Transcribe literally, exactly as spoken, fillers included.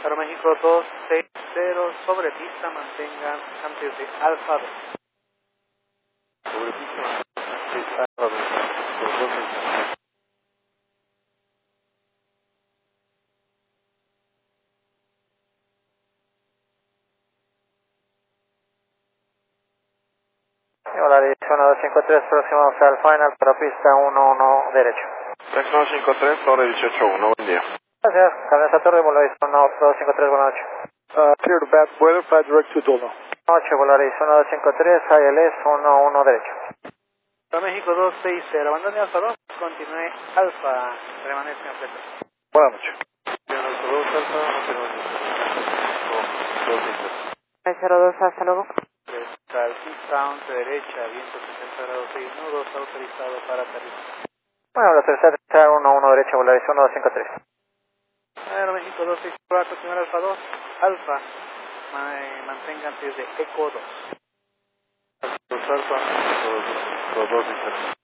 Aeroméxico dos seis cero sobre pista, mantengan antes de Alfa dos. Sobre pista, sí, Alfa dos, por dos mensajes. Hola, dirección uno dos cinco tres, próximos al final para pista uno uno derecho. tres uno cinco tres, Torre dieciocho uno, buen día. Gracias, Cabeza Torre, Volaris uno dos cinco tres, buenas noches. Uh, clear to bad weather, fly direct to Dolno. Noche, Volaris uno dos cinco tres, I L S uno uno derecho. Aeroméxico dos seis cero, abandone Alfa dos, continúe Alfa, permanece en flecha. Buenas noches. Alfa dos, Alfa, no tenemos dos mensajes. cero dos, hasta luego. Al pista once derecha, viento sesenta grados seis nudos, autorizado para aterrizar. Bueno, la tercera uno uno derecha, Volaris uno dos cinco tres. Aeroméxico dos seis cero, continuar Alfa dos, Alfa, ma- mantenga antes de Eco dos. Dos Alfa, dos, dos, dos mensajes.